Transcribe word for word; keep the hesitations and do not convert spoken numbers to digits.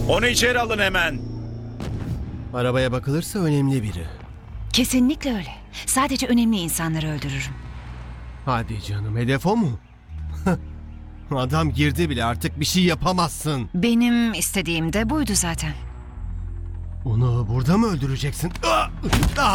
Onu içeri alın hemen. Arabaya bakılırsa önemli biri. Kesinlikle öyle. Sadece önemli insanları öldürürüm. Hadi canım, hedef o mu? Adam girdi bile, artık bir şey yapamazsın. Benim istediğim de buydu zaten. Onu burada mı öldüreceksin? Ah! Ah!